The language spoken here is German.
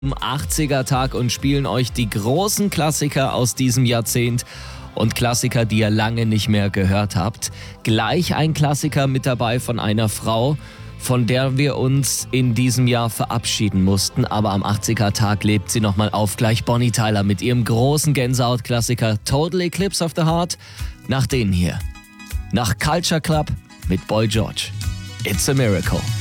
80er-Tag und spielen euch die großen Klassiker aus diesem Jahrzehnt und Klassiker, die ihr lange nicht mehr gehört habt. Gleich ein Klassiker mit dabei von einer Frau, von der wir uns in diesem Jahr verabschieden mussten. Aber am 80er-Tag lebt sie nochmal auf, gleich Bonnie Tyler mit ihrem großen Gänsehaut-Klassiker Total Eclipse of the Heart. Nach denen hier. Nach Culture Club mit Boy George. It's a Miracle.